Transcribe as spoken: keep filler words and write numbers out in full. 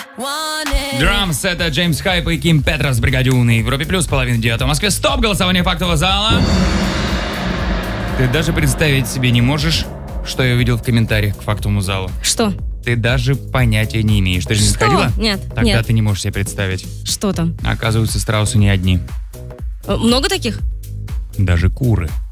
Драмс, это Джеймс Хайп и Ким Петрос, Бригаде Уны. В Европе плюс половина девятого. В Москве стоп, голосование фактового зала. Ты даже представить себе не можешь, что я увидел в комментариях к фактовому залу. Что? Ты даже понятия не имеешь. Ты же не Что? сходила? Нет, Тогда нет. ты не можешь себе представить. Что там? Оказывается, страусы не одни. Много таких? Даже куры.